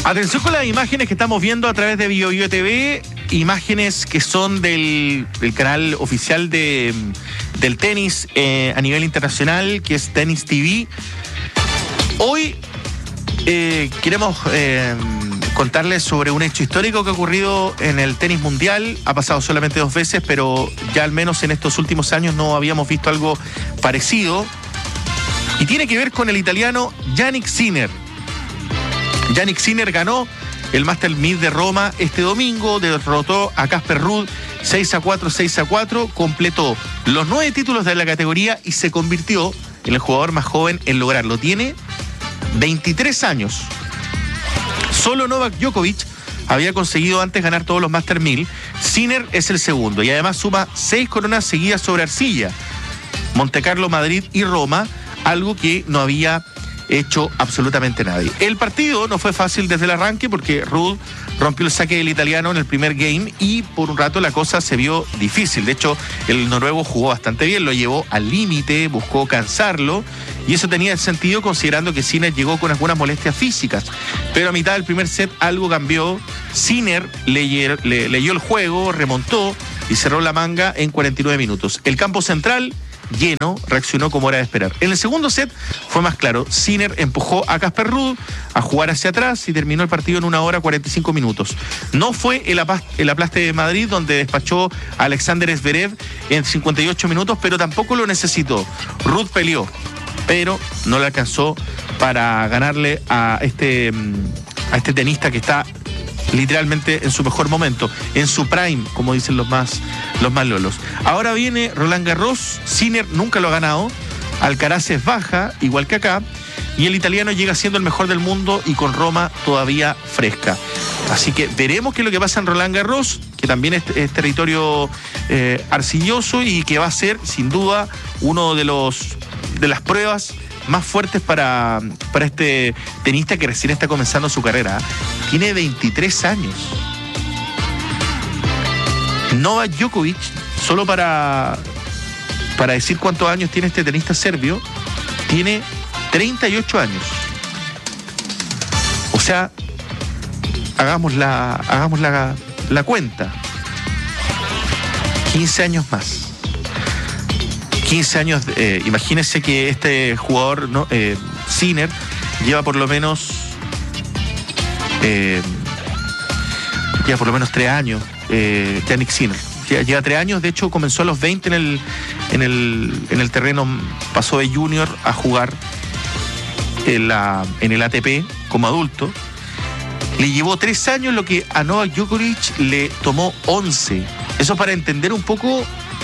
Atención con las imágenes que estamos viendo a través de BioBio TV, imágenes que son del canal oficial del tenis a nivel internacional, que es Tennis TV. Hoy queremos contarles sobre un hecho histórico que ha ocurrido en el tenis mundial. Ha pasado solamente 2 veces, pero ya al menos en estos últimos años no habíamos visto algo parecido. Y tiene que ver con el italiano Jannik Sinner. Jannik Sinner ganó el Master 1000 de Roma este domingo, derrotó a Casper Ruud 6-4, 6-4, completó los 9 títulos de la categoría y se convirtió en el jugador más joven en lograrlo. Tiene 23 años. Solo Novak Djokovic había conseguido antes ganar todos los Master 1000. Sinner es el segundo y además suma 6 coronas seguidas sobre arcilla. Montecarlo, Madrid y Roma, algo que no había hecho absolutamente nadie. El partido no fue fácil desde el arranque porque Ruud rompió el saque del italiano en el primer game y por un rato la cosa se vio difícil. De hecho, el noruego jugó bastante bien, lo llevó al límite, buscó cansarlo y eso tenía sentido considerando que Sinner llegó con algunas molestias físicas. Pero a mitad del primer set algo cambió. Sinner leyó el juego, remontó y cerró la manga en 49 minutos. El campo central lleno, reaccionó como era de esperar. En el segundo set fue más claro. Sinner empujó a Casper Ruud a jugar hacia atrás y terminó el partido en 1 hora 45 minutos. No fue el aplaste de Madrid, donde despachó a Alexander Zverev en 58 minutos, pero tampoco lo necesitó. Ruud peleó, pero no le alcanzó para ganarle a este tenista que está literalmente en su mejor momento, en su prime, como dicen los más lolos. Ahora viene Roland Garros. Sinner nunca lo ha ganado. Alcaraz es baja, igual que acá, y el italiano llega siendo el mejor del mundo y con Roma todavía fresca. Así que veremos qué es lo que pasa en Roland Garros, que también es territorio arcilloso y que va a ser sin duda uno de las pruebas más fuertes para este tenista que recién está comenzando su carrera. Tiene 23 años. Novak Djokovic, solo para decir cuántos años tiene este tenista serbio, tiene 38 años. O sea, hagamos la cuenta. 15 años más. 15 años, imagínense que este jugador, ¿no? Sinner, lleva por lo menos 3 años, Jannik Sinner. Lleva 3 años, de hecho comenzó a los 20 en el terreno, pasó de junior a jugar en el ATP como adulto. Le llevó 3 años lo que a Novak Djokovic le tomó 11. Eso para entender un poco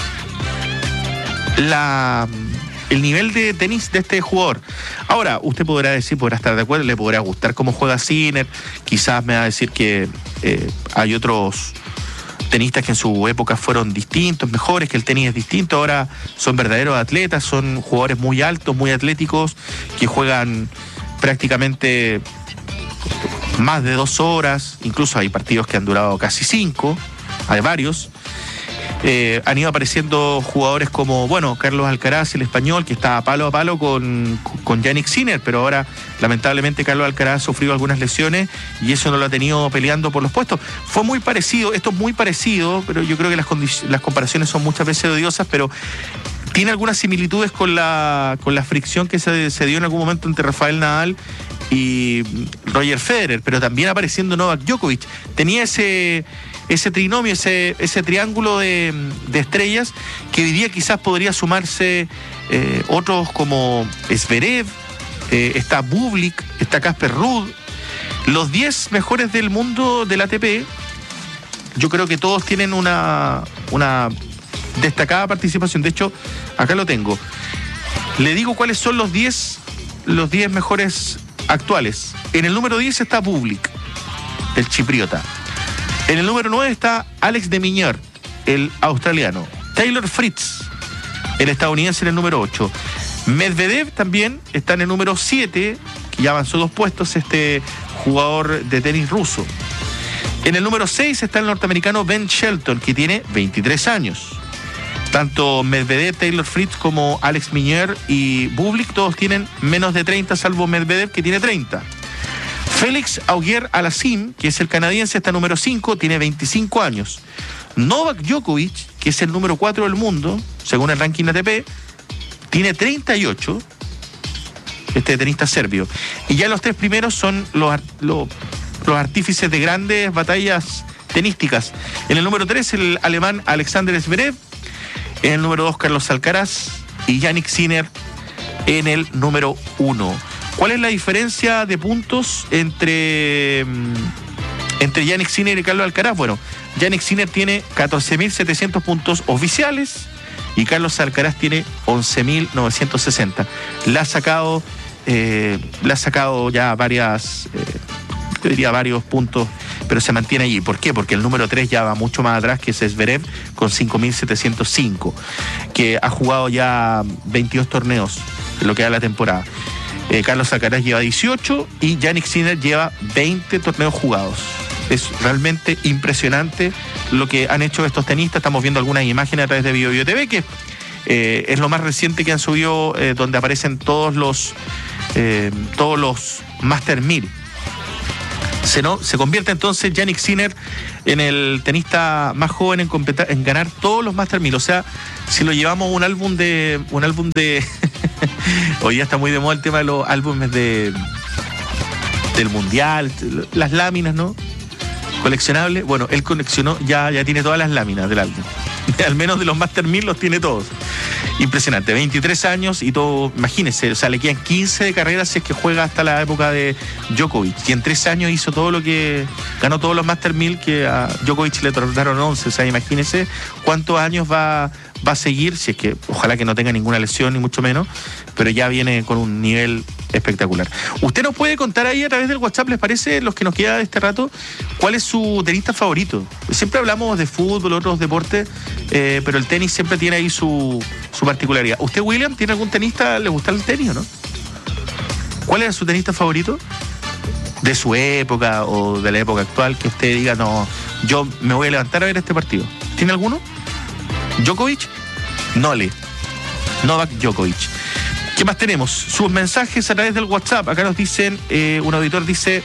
el nivel de tenis de este jugador. Ahora, usted podrá estar de acuerdo, le podrá gustar cómo juega Sinner, quizás me va a decir que hay otros tenistas que en su época fueron distintos, mejores, que el tenis es distinto, ahora son verdaderos atletas, son jugadores muy altos, muy atléticos, que juegan prácticamente más de 2 horas, incluso hay partidos que han durado casi 5, hay varios. Han ido apareciendo jugadores como, Carlos Alcaraz, el español, que está palo a palo con Jannik Sinner, pero ahora lamentablemente Carlos Alcaraz ha sufrido algunas lesiones y eso no lo ha tenido peleando por los puestos. Fue muy parecido, esto es muy parecido, pero yo creo que las comparaciones son muchas veces odiosas, pero tiene algunas similitudes con la fricción que se dio en algún momento entre Rafael Nadal y Roger Federer, pero también apareciendo Novak Djokovic. Tenía ese trinomio, ese triángulo de estrellas que hoy día quizás podría sumarse otros como Zverev, está Bublik, está Casper Ruud. Los 10 mejores del mundo del ATP, yo creo que todos tienen una destacada participación. De hecho, acá lo tengo. Le digo cuáles son los 10 mejores actuales. En el número 10 está Bublik, el chipriota. En el número 9 está Alex de Minaur, el australiano. Taylor Fritz, el estadounidense, en el número 8. Medvedev también está en el número 7, que ya avanzó 2 puestos, este jugador de tenis ruso. En el número 6 está el norteamericano Ben Shelton, que tiene 23 años. Tanto Medvedev, Taylor Fritz como Alex de Minaur y Bublik, todos tienen menos de 30, salvo Medvedev, que tiene 30. Félix Auger-Aliassime, que es el canadiense, está número 5, tiene 25 años. Novak Djokovic, que es el número 4 del mundo, según el ranking ATP, tiene 38, este tenista serbio. Y ya los 3 primeros son los artífices de grandes batallas tenísticas. En el número 3, el alemán Alexander Zverev. En el número 2, Carlos Alcaraz. Y Jannik Sinner en el número 1. ¿Cuál es la diferencia de puntos entre Jannik Sinner y Carlos Alcaraz? Bueno, Jannik Sinner tiene 14.700 puntos oficiales y Carlos Alcaraz tiene 11.960. Le ha sacado ya varios puntos, pero se mantiene allí. ¿Por qué? Porque el número 3 ya va mucho más atrás, que es Zverev, con 5.705, que ha jugado ya 22 torneos en lo que da la temporada. Carlos Alcaraz lleva 18 y Jannik Sinner lleva 20 torneos jugados. Es realmente impresionante lo que han hecho estos tenistas. Estamos viendo algunas imágenes a través de BioBio TV, que es lo más reciente que han subido, donde aparecen todos los Master 1000. Se convierte entonces Jannik Sinner en el tenista más joven en ganar todos los Master 1000. O sea, si lo llevamos un álbum de hoy día está muy de moda el tema de los álbumes del mundial, las láminas, ¿no? Coleccionables. Bueno, él coleccionó, ya tiene todas las láminas del álbum. Al menos de los Master 1000 los tiene todos. Impresionante, 23 años y todo, imagínense, o sea, le quedan 15 de carrera si es que juega hasta la época de Djokovic. Y en 3 años hizo todo lo que, ganó todos los Master 1000 que a Djokovic le otorgaron 11. O sea, imagínense cuántos años va a seguir, si es que, ojalá que no tenga ninguna lesión ni mucho menos, pero ya viene con un nivel espectacular. Usted nos puede contar ahí a través del WhatsApp, ¿les parece, los que nos queda de este rato, cuál es su tenista favorito? Siempre hablamos de fútbol, otros deportes, pero el tenis siempre tiene ahí su particularidad. ¿Usted, William, tiene algún tenista, le gusta el tenis o no? ¿Cuál era su tenista favorito? De su época o de la época actual, que usted diga, no, yo me voy a levantar a ver este partido. ¿Tiene alguno? ¿Djokovic? Novak Djokovic. ¿Qué más tenemos? Sus mensajes a través del WhatsApp. Acá nos dicen, un auditor dice,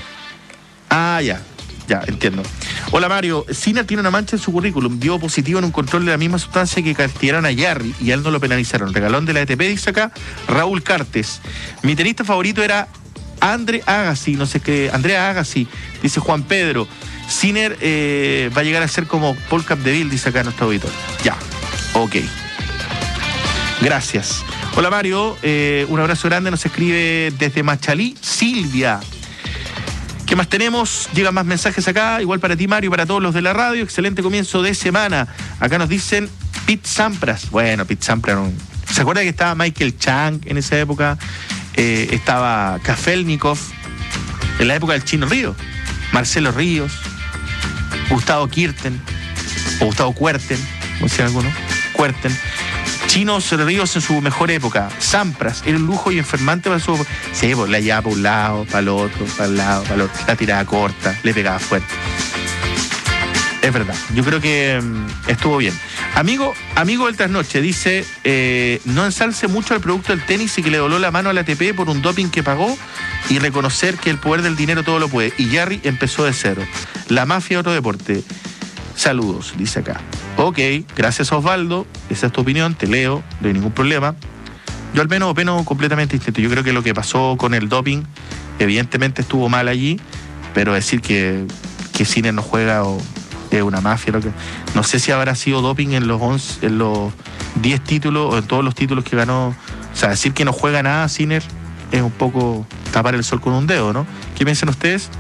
ya, entiendo. Hola Mario, Sinner tiene una mancha en su currículum, dio positivo en un control de la misma sustancia que castigaron a Jarry y a él no lo penalizaron. Regalón de la ATP, dice acá Raúl Cartes. Mi tenista favorito era Andrea Agassi, dice Juan Pedro. Sinner va a llegar a ser como Paul Capdeville, dice acá nuestro auditor. Ya, ok. Gracias. Hola Mario, un abrazo grande, nos escribe desde Machalí, Silvia. ¿Qué más tenemos? Llegan más mensajes acá, igual para ti Mario, para todos los de la radio. Excelente comienzo de semana. Acá nos dicen Pete Sampras. Bueno, Pete Sampras, ¿se acuerda que estaba Michael Chang en esa época? Estaba Kafelnikov, en la época del Chino Río. Marcelo Ríos, Gustavo Kuerten, o Gustavo Kuerten, como decían algunos, Kuerten. Chinos Ríos en su mejor época. Sampras era un lujo y enfermante para su... Sí, pues la llevaba para un lado, para el otro, para el lado, para el otro. La tiraba corta, le pegaba fuerte. Es verdad, yo creo que estuvo bien. Amigo del Trasnoche dice, no ensalce mucho al producto del tenis y que le dobló la mano al ATP por un doping que pagó y reconocer que el poder del dinero todo lo puede. Y Jarry empezó de cero. La mafia otro deporte. Saludos, dice acá. Ok, gracias Osvaldo, esa es tu opinión, te leo, no hay ningún problema. Yo al menos opino completamente distinto. Yo creo que lo que pasó con el doping, evidentemente estuvo mal allí, pero decir que Sinner no juega o es una mafia, no sé si habrá sido doping en los 10 títulos o en todos los títulos que ganó. O sea, decir que no juega nada Sinner es un poco tapar el sol con un dedo, ¿no? ¿Qué piensan ustedes?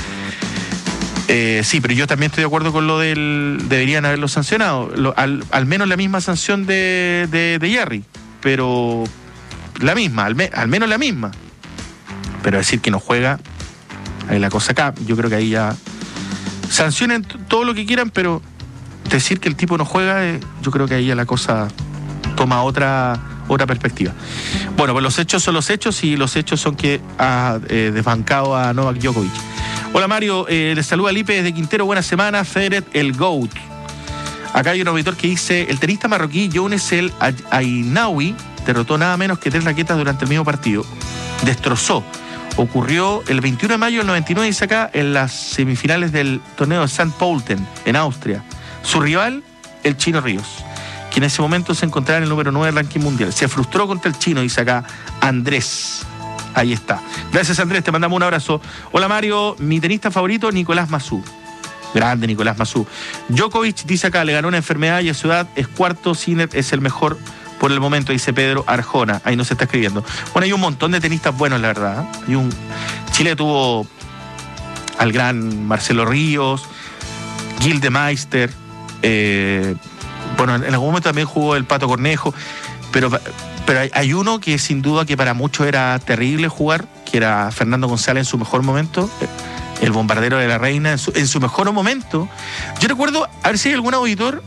Sí, pero yo también estoy de acuerdo con lo deberían haberlo sancionado, al menos la misma sanción de Jarry, pero la misma, al menos la misma. Pero decir que no juega, ahí la cosa acá, yo creo que ahí ya sancionen todo lo que quieran, pero decir que el tipo no juega, yo creo que ahí ya la cosa toma otra perspectiva. Bueno, pues los hechos son los hechos y los hechos son que ha desbancado a Novak Djokovic. Hola Mario, les saluda Lipe desde Quintero, buena semana, Federer el GOAT. Acá hay un auditor que dice, el tenista marroquí Younes El Ainaoui derrotó nada menos que 3 raquetas durante el mismo partido. Destrozó. ocurrió el 21 de mayo del 99, dice acá, en las semifinales del torneo de St. Pölten, en Austria. Su rival, el Chino Ríos, que en ese momento se encontraba en el número 9 del ranking mundial. Se frustró contra el chino, dice acá Andrés. Ahí está. Gracias, Andrés, te mandamos un abrazo. Hola, Mario, mi tenista favorito, Nicolás Massú. Grande Nicolás Massú. Djokovic, dice acá, le ganó una enfermedad y a su edad es cuarto. Sinner es el mejor por el momento, dice Pedro Arjona. Ahí nos está escribiendo. Bueno, hay un montón de tenistas buenos, la verdad. Chile tuvo al gran Marcelo Ríos, Gil de Meister. Bueno, en algún momento también jugó el Pato Cornejo. Pero hay uno que sin duda que para muchos era terrible jugar, que era Fernando González en su mejor momento. El bombardero de la reina en su mejor momento. Yo recuerdo, a ver si hay algún auditor,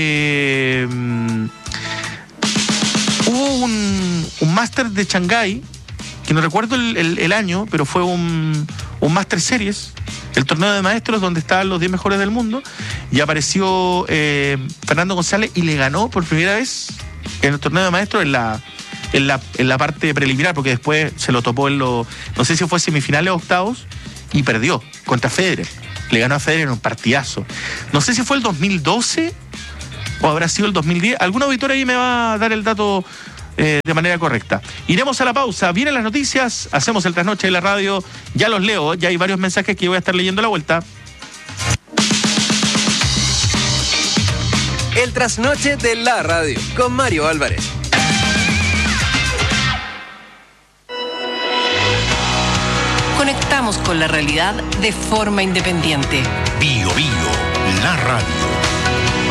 hubo un máster de Shanghái, que no recuerdo el año, pero fue un máster series, el torneo de maestros donde estaban los 10 mejores del mundo, y apareció Fernando González y le ganó por primera vez en el torneo de maestros en la parte preliminar, porque después se lo topó no sé si fue semifinales o octavos, y perdió contra Federer. Le ganó a Federer en un partidazo. No sé si fue el 2012 o habrá sido el 2010. Algún auditor ahí me va a dar el dato de manera correcta. Iremos a la pausa. Vienen las noticias, hacemos el trasnoche de la radio. Ya los leo, ya hay varios mensajes que voy a estar leyendo a la vuelta. El trasnoche de la radio con Mario Álvarez. Conectamos con la realidad de forma independiente. Bio, la radio.